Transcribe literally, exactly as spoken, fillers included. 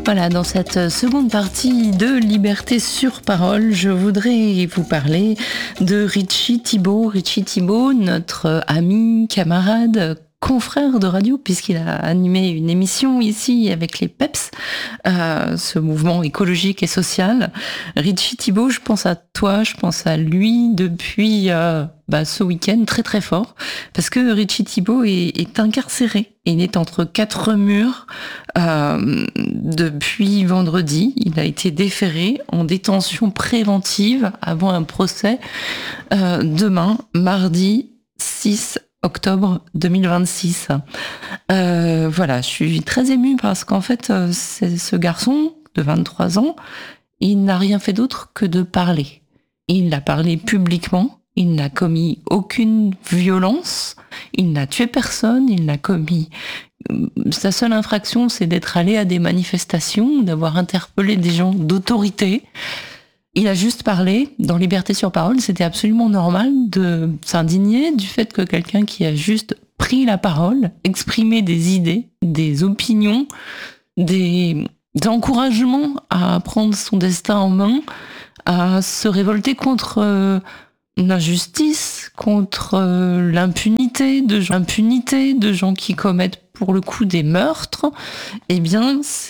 Voilà, dans cette seconde partie de Liberté sur parole, je voudrais vous parler de Richie Thibault. Richie Thibault, notre ami, camarade, confrère de radio, puisqu'il a animé une émission ici avec les Peps, euh, ce mouvement écologique et social. Richie Thibault, je pense à toi, je pense à lui depuis euh, bah, ce week-end très très fort, parce que Richie Thibault est, est incarcéré. Il est entre quatre murs euh, depuis vendredi. Il a été déféré en détention préventive avant un procès euh, demain, mardi six octobre deux mille vingt-six. Euh, voilà, je suis très émue parce qu'en fait, c'est ce garçon de vingt-trois ans, il n'a rien fait d'autre que de parler. Il a parlé publiquement, il n'a commis aucune violence, il n'a tué personne, il n'a commis... Sa seule infraction, c'est d'être allé à des manifestations, d'avoir interpellé des gens d'autorité. Il a juste parlé, dans Liberté sur parole, c'était absolument normal de s'indigner du fait que quelqu'un qui a juste pris la parole, exprimé des idées, des opinions, des, des encouragements à prendre son destin en main, à se révolter contre euh, l'injustice, contre euh, l'impunité de gens, l'impunité de gens qui commettent pour le coup des meurtres, eh bien,